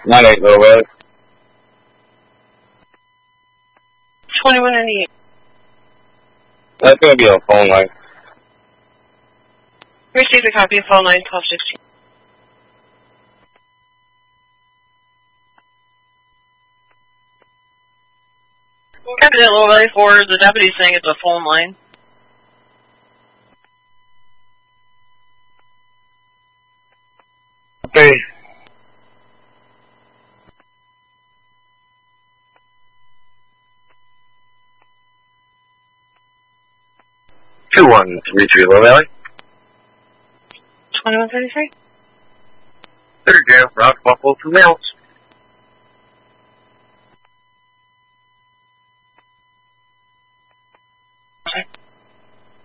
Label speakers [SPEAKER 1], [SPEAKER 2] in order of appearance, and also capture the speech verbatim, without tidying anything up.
[SPEAKER 1] nine eight, Little Willie.
[SPEAKER 2] twenty-one ninety-eight.
[SPEAKER 1] That's going to be a phone line.
[SPEAKER 2] Received a copy of phone line twelve sixteen. Copy that, Little Willie, for the deputy saying it's a phone line.
[SPEAKER 1] Okay. two one three three, Little Valley.
[SPEAKER 2] twenty-one thirty-three.
[SPEAKER 1] Third Jeff, Rock Buffalo, two males.